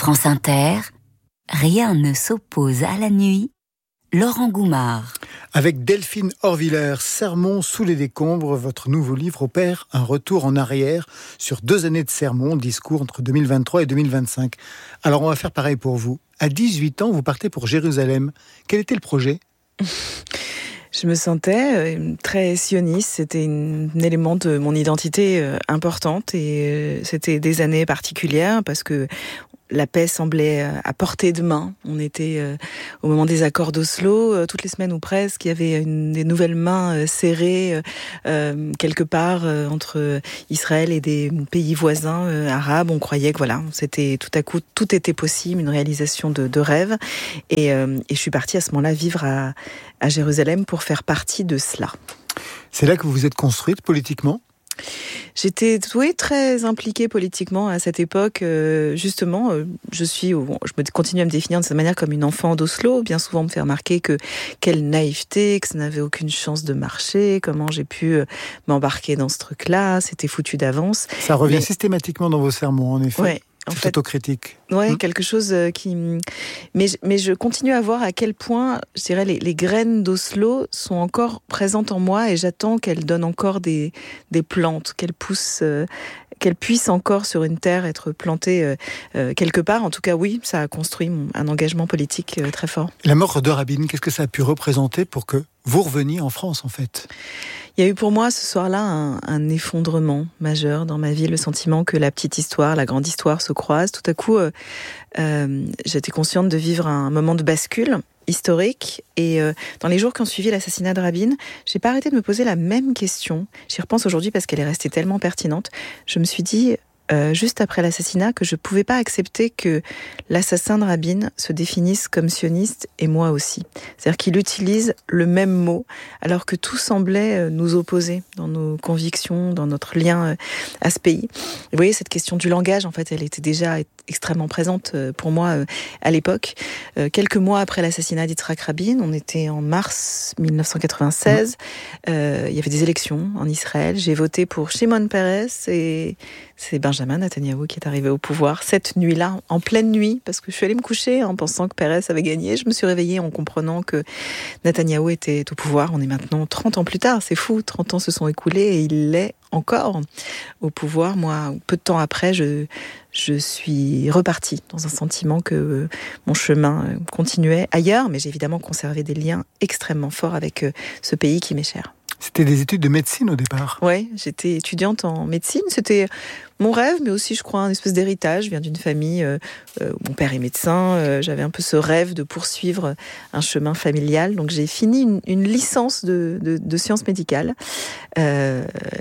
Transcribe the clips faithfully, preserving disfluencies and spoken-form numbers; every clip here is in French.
France Inter, rien ne s'oppose à la nuit. Laurent Goumard. Avec Delphine Horviller, Sermons sous les décombres, votre nouveau livre opère un retour en arrière sur deux années de sermons, discours entre deux mille vingt-trois et deux mille vingt-cinq. Alors on va faire pareil pour vous. À dix-huit ans, vous partez pour Jérusalem. Quel était le projet ? Je me sentais euh, très sioniste, c'était une, un élément de mon identité euh, importante et euh, c'était des années particulières parce que la paix semblait à portée de main. On était euh, au moment des accords d'Oslo, euh, toutes les semaines ou presque, il y avait une, des nouvelles mains euh, serrées euh, quelque part euh, entre Israël et des pays voisins euh, arabes. On croyait que voilà, c'était tout à coup tout était possible, une réalisation de, de rêve. Et, euh, et je suis partie à ce moment-là vivre à, à Jérusalem pour faire partie de cela. C'est là que vous vous êtes construite politiquement ? J'étais oui, très impliquée politiquement à cette époque. Euh, justement, euh, je suis, bon, je me continue à me définir de cette manière comme une enfant d'Oslo. Bien souvent, on me fait remarquer que quelle naïveté, que ça n'avait aucune chance de marcher. Comment j'ai pu euh, m'embarquer dans ce truc-là ? C'était foutu d'avance. Ça revient Mais... systématiquement dans vos sermons, en effet. Ouais. En C'est fait, autocritique. Ouais, mmh. quelque chose qui... Mais, mais je continue à voir à quel point, je dirais, les, les graines d'Oslo sont encore présentes en moi et j'attends qu'elles donnent encore des, des plantes, qu'elles poussent, euh, qu'elles puissent encore sur une terre être plantées euh, euh, quelque part. En tout cas, oui, ça a construit mon, un engagement politique euh, très fort. La mort de Rabin, qu'est-ce que ça a pu représenter pour que vous reveniez en France, en fait ? Il y a eu pour moi ce soir-là un, un effondrement majeur dans ma vie, le sentiment que la petite histoire, la grande histoire se croisent. Tout à coup, euh, euh, j'étais consciente de vivre un moment de bascule historique et euh, dans les jours qui ont suivi l'assassinat de Rabin, j'ai pas arrêté de me poser la même question. J'y repense aujourd'hui parce qu'elle est restée tellement pertinente. Je me suis dit, Euh, juste après l'assassinat, que je pouvais pas accepter que l'assassin de Rabin se définisse comme sioniste et moi aussi. C'est-à-dire qu'il utilise le même mot alors que tout semblait nous opposer dans nos convictions, dans notre lien à ce pays. Et vous voyez, cette question du langage, en fait, elle était déjà extrêmement présente pour moi à l'époque. Quelques mois après l'assassinat d'Yitzhak Rabin, on était en mars dix-neuf cent quatre-vingt-seize, mmh. euh, il y avait des élections en Israël. J'ai voté pour Shimon Peres et c'est Benjamin Netanyahou qui est arrivé au pouvoir cette nuit-là, en pleine nuit, parce que je suis allée me coucher en pensant que Peres avait gagné. Je me suis réveillée en comprenant que Netanyahou était au pouvoir. On est maintenant trente ans plus tard, c'est fou, trente ans se sont écoulés et il l'est encore au pouvoir. Moi, peu de temps après, je, je suis repartie dans un sentiment que mon chemin continuait ailleurs, mais j'ai évidemment conservé des liens extrêmement forts avec ce pays qui m'est cher. C'était des études de médecine au départ. Oui, j'étais étudiante en médecine. C'était mon rêve, mais aussi, je crois, un espèce d'héritage. Je viens d'une famille euh, euh, où mon père est médecin. Euh, j'avais un peu ce rêve de poursuivre un chemin familial. Donc, j'ai fini une, une licence de, de, de sciences médicales. Euh,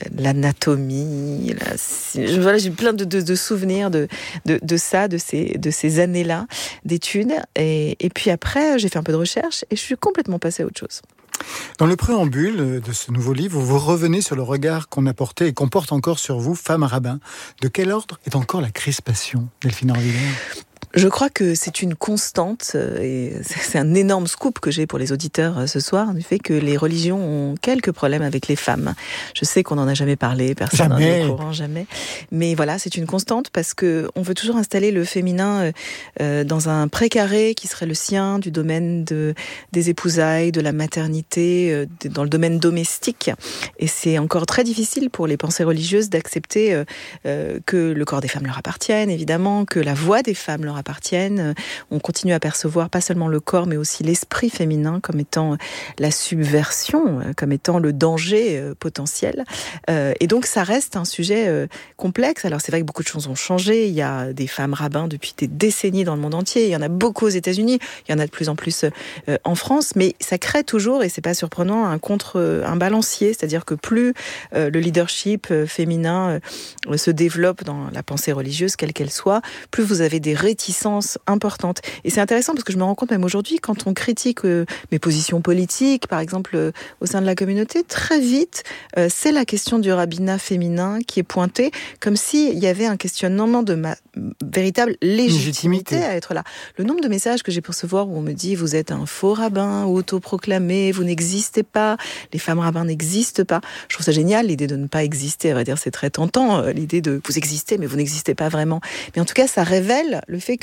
l'anatomie. La, je, voilà, j'ai plein de, de, de souvenirs de, de, de ça, de ces, de ces années-là d'études. Et, et puis après, j'ai fait un peu de recherche et je suis complètement passée à autre chose. Dans le préambule de ce nouveau livre, vous revenez sur le regard qu'on a porté et qu'on porte encore sur vous, femme à rabbin. De quel ordre est encore la crispation, Delphine Horviller ? Je crois que c'est une constante, et c'est un énorme scoop que j'ai pour les auditeurs ce soir, du fait que les religions ont quelques problèmes avec les femmes. Je sais qu'on n'en a jamais parlé, personne n'en est au courant, jamais. Mais voilà, c'est une constante parce que on veut toujours installer le féminin euh, dans un précaré qui serait le sien, du domaine de, des épousailles, de la maternité, euh, dans le domaine domestique. Et c'est encore très difficile pour les pensées religieuses d'accepter euh, euh, que le corps des femmes leur appartienne, évidemment, que la voix des femmes leur appartienne. On continue à percevoir pas seulement le corps, mais aussi l'esprit féminin comme étant la subversion, comme étant le danger potentiel. Et donc, ça reste un sujet complexe. Alors, c'est vrai que beaucoup de choses ont changé. Il y a des femmes rabbins depuis des décennies dans le monde entier. Il y en a beaucoup aux États-Unis. Il y en a de plus en plus en France. Mais ça crée toujours, et c'est pas surprenant, un contre, un balancier. C'est-à-dire que plus le leadership féminin se développe dans la pensée religieuse, quelle qu'elle soit, plus vous avez des réticences importante. Et c'est intéressant parce que je me rends compte même aujourd'hui, quand on critique euh, mes positions politiques, par exemple euh, au sein de la communauté, très vite, euh, c'est la question du rabbinat féminin qui est pointée, comme s'il y avait un questionnement de ma véritable légitimité, légitimité à être là. Le nombre de messages que j'ai pu recevoir où on me dit « vous êtes un faux rabbin, autoproclamé, vous n'existez pas, les femmes rabbins n'existent pas ». Je trouve ça génial, l'idée de ne pas exister. À vrai dire, c'est très tentant, euh, l'idée de « vous existez, mais vous n'existez pas vraiment ». Mais en tout cas, ça révèle le fait que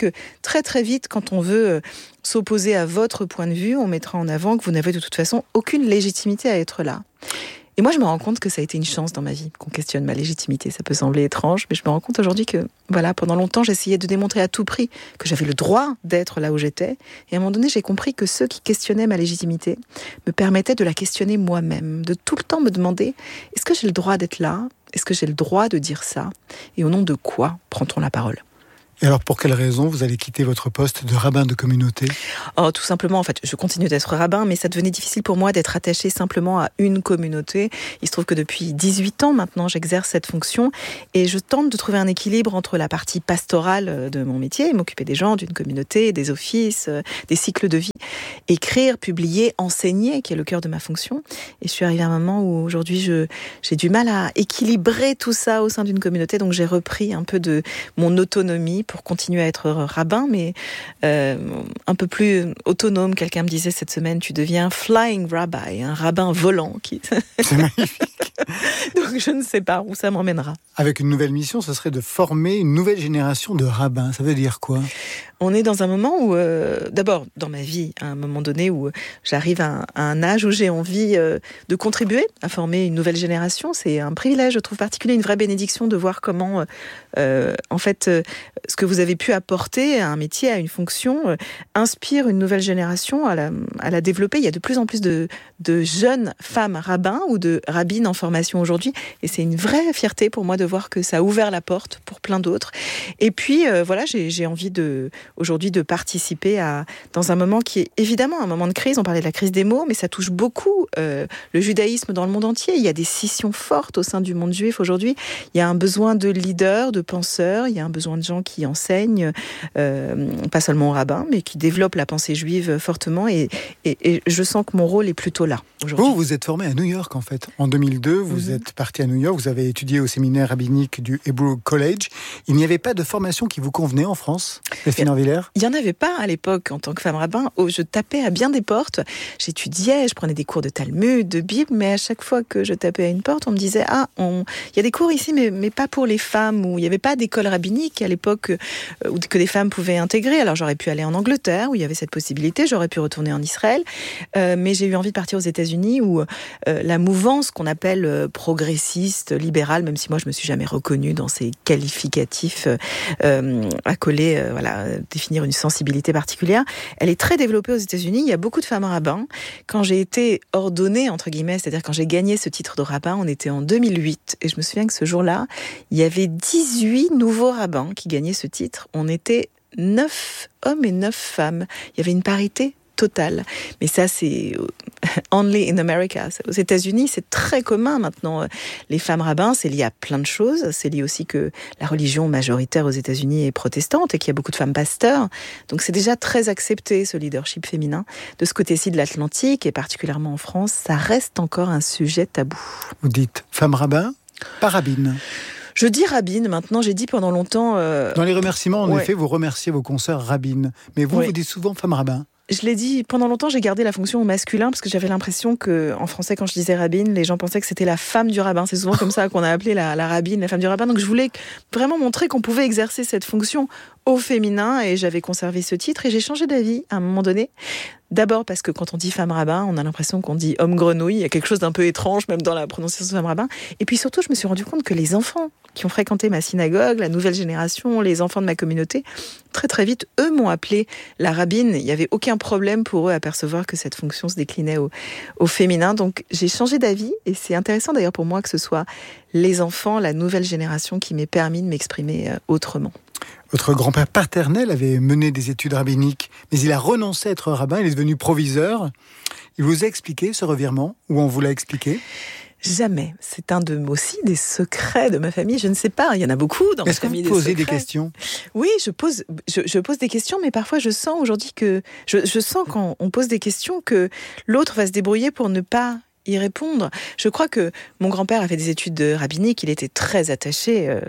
que très très vite, quand on veut euh, s'opposer à votre point de vue, on mettra en avant que vous n'avez de toute façon aucune légitimité à être là. Et moi, je me rends compte que ça a été une chance dans ma vie, qu'on questionne ma légitimité. Ça peut sembler étrange, mais je me rends compte aujourd'hui que, voilà, pendant longtemps, j'essayais de démontrer à tout prix que j'avais le droit d'être là où j'étais. Et à un moment donné, j'ai compris que ceux qui questionnaient ma légitimité me permettaient de la questionner moi-même, de tout le temps me demander, est-ce que j'ai le droit d'être là ? Est-ce que j'ai le droit de dire ça ? Et au nom de quoi prend-on la parole ? Et alors, pour quelle raison vous allez quitter votre poste de rabbin de communauté ? Oh, tout simplement, en fait, je continue d'être rabbin, mais ça devenait difficile pour moi d'être attaché simplement à une communauté. Il se trouve que depuis dix-huit ans maintenant, j'exerce cette fonction et je tente de trouver un équilibre entre la partie pastorale de mon métier, m'occuper des gens, d'une communauté, des offices, des cycles de vie, écrire, publier, enseigner, qui est le cœur de ma fonction. Et je suis arrivée à un moment où aujourd'hui, je, j'ai du mal à équilibrer tout ça au sein d'une communauté, donc j'ai repris un peu de mon autonomie pour continuer à être rabbin, mais euh, un peu plus autonome. Quelqu'un me disait cette semaine, tu deviens flying rabbi, un rabbin volant. Qui... C'est magnifique. Donc je ne sais pas où ça m'emmènera. Avec une nouvelle mission, ce serait de former une nouvelle génération de rabbins. Ça veut dire quoi ? On est dans un moment où, euh, d'abord, dans ma vie, à un moment donné où j'arrive à un, à un âge où j'ai envie euh, de contribuer à former une nouvelle génération. C'est un privilège, je trouve particulier, une vraie bénédiction de voir comment, euh, en fait, euh, ce que vous avez pu apporter à un métier, à une fonction, euh, inspire une nouvelle génération à la, à la développer. Il y a de plus en plus de, de jeunes femmes rabbins ou de rabbines en formation aujourd'hui. Et c'est une vraie fierté pour moi de voir que ça a ouvert la porte pour plein d'autres. Et puis, euh, voilà, j'ai, j'ai envie de... aujourd'hui de participer à, dans un moment qui est évidemment un moment de crise. On parlait de la crise des mots, mais ça touche beaucoup euh, le judaïsme dans le monde entier. Il y a des scissions fortes au sein du monde juif aujourd'hui. Il y a un besoin de leaders, de penseurs. Il y a un besoin de gens qui enseignent, euh, pas seulement aux rabbins, mais qui développent la pensée juive fortement. Et, et, et je sens que mon rôle est plutôt là aujourd'hui. Vous, vous êtes formé à New York en fait. En deux mille deux, vous mm-hmm. êtes parti à New York. Vous avez étudié au séminaire rabbinique du Hebrew College. Il n'y avait pas de formation qui vous convenait en France, Delphine Orvillers ? Il n'y en avait pas à l'époque en tant que femme rabbin. Oh, je tapais à bien des portes. J'étudiais, je prenais des cours de Talmud, de Bible, mais à chaque fois que je tapais à une porte, on me disait « Ah, on... il y a des cours ici, mais, mais pas pour les femmes. » Ou il n'y avait pas d'école rabbinique à l'époque euh, où, que des femmes pouvaient intégrer. Alors j'aurais pu aller en Angleterre, où il y avait cette possibilité. J'aurais pu retourner en Israël. Euh, mais j'ai eu envie de partir aux États-Unis, où euh, la mouvance qu'on appelle euh, progressiste, libérale, même si moi je me suis jamais reconnue dans ces qualificatifs euh, accolés, euh, voilà, définir une sensibilité particulière. Elle est très développée aux États-Unis. Il y a beaucoup de femmes rabbins. Quand j'ai été ordonnée, entre guillemets, c'est-à-dire quand j'ai gagné ce titre de rabbin, on était en deux mille huit. Et je me souviens que ce jour-là, il y avait dix-huit nouveaux rabbins qui gagnaient ce titre. On était neuf hommes et neuf femmes. Il y avait une parité totale. Mais ça, c'est only in America. Aux États-Unis, c'est très commun maintenant. Les femmes rabbins, c'est lié à plein de choses. C'est lié aussi que la religion majoritaire aux États-Unis est protestante et qu'il y a beaucoup de femmes pasteurs. Donc c'est déjà très accepté, ce leadership féminin. De ce côté-ci de l'Atlantique, et particulièrement en France, ça reste encore un sujet tabou. Vous dites femme rabbin, pas rabbine. Je dis rabbine, maintenant, j'ai dit pendant longtemps... Euh... Dans les remerciements, en ouais. effet, vous remerciez vos consoeurs rabbines. Mais vous, ouais. vous dites souvent femme rabbin. Je l'ai dit, pendant longtemps, j'ai gardé la fonction au masculin parce que j'avais l'impression que, en français, quand je disais rabbine, les gens pensaient que c'était la femme du rabbin. C'est souvent comme ça qu'on a appelé la, la rabbine, la femme du rabbin. Donc je voulais vraiment montrer qu'on pouvait exercer cette fonction au féminin et j'avais conservé ce titre et j'ai changé d'avis à un moment donné. D'abord parce que quand on dit femme rabbin, on a l'impression qu'on dit homme grenouille. Il y a quelque chose d'un peu étrange même dans la prononciation de femme rabbin. Et puis surtout, je me suis rendu compte que les enfants qui ont fréquenté ma synagogue, la nouvelle génération, les enfants de ma communauté, très très vite, eux m'ont appelée la rabbine. Il n'y avait aucun problème pour eux à percevoir que cette fonction se déclinait au, au féminin. Donc j'ai changé d'avis et c'est intéressant d'ailleurs pour moi que ce soit les enfants, la nouvelle génération qui m'ait permis de m'exprimer autrement. Votre grand-père paternel avait mené des études rabbiniques, mais il a renoncé à être rabbin, il est devenu proviseur. Il vous a expliqué ce revirement, ou on vous l'a expliqué ? Jamais. C'est un de aussi des secrets de ma famille. Je ne sais pas. Il y en a beaucoup dans Est-ce ma famille. Est-ce que vous posez des, des questions ? Oui, je pose. Je, je pose des questions, mais parfois je sens aujourd'hui que je, je sens quand on pose des questions que l'autre va se débrouiller pour ne pas y répondre. Je crois que mon grand-père a fait des études de rabbinique. Il était très attaché euh,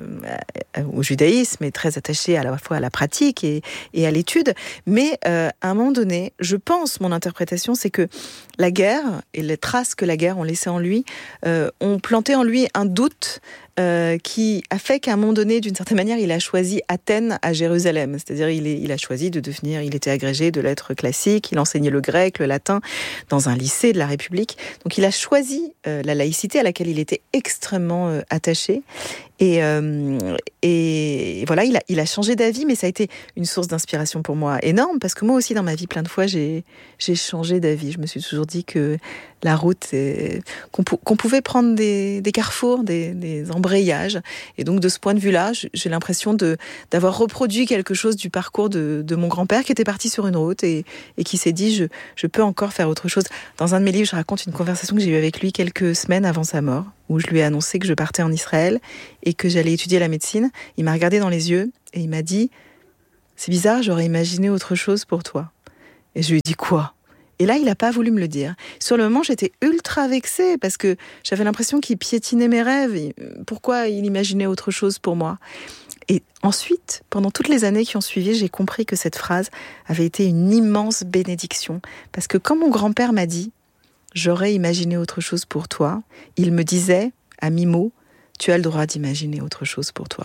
au judaïsme et très attaché à la fois à la pratique et, et à l'étude. Mais euh, à un moment donné, je pense, mon interprétation, c'est que la guerre et les traces que la guerre ont laissées en lui euh, ont planté en lui un doute euh, qui a fait qu'à un moment donné, d'une certaine manière, il a choisi Athènes à Jérusalem. C'est-à-dire, il, est, il a choisi de devenir, il était agrégé de lettres classiques, il enseignait le grec, le latin, dans un lycée de la République. Donc, il a choisi euh, la laïcité à laquelle il était extrêmement euh, attaché. Et, euh, et voilà, il a, il a changé d'avis, mais ça a été une source d'inspiration pour moi énorme, parce que moi aussi, dans ma vie, plein de fois, j'ai, j'ai changé d'avis. Je me suis toujours dit que la route, est, qu'on, qu'on pouvait prendre des, des carrefours, des, des embrayages. Et donc, de ce point de vue-là, j'ai l'impression de, d'avoir reproduit quelque chose du parcours de, de mon grand-père, qui était parti sur une route et, et qui s'est dit, je, je peux encore faire autre chose. Dans un de mes livres, je raconte une conversation que j'ai eue avec lui quelques semaines avant sa mort, où je lui ai annoncé que je partais en Israël et que j'allais étudier la médecine. Il m'a regardé dans les yeux et il m'a dit « C'est bizarre, j'aurais imaginé autre chose pour toi. » Et je lui ai dit « Quoi ?» Et là, il n'a pas voulu me le dire. Sur le moment, j'étais ultra vexée parce que j'avais l'impression qu'il piétinait mes rêves. Pourquoi il imaginait autre chose pour moi ? Et ensuite, pendant toutes les années qui ont suivi, j'ai compris que cette phrase avait été une immense bénédiction. Parce que quand mon grand-père m'a dit « J'aurais imaginé autre chose pour toi », il me disait, à mi-mot, « Tu as le droit d'imaginer autre chose pour toi ».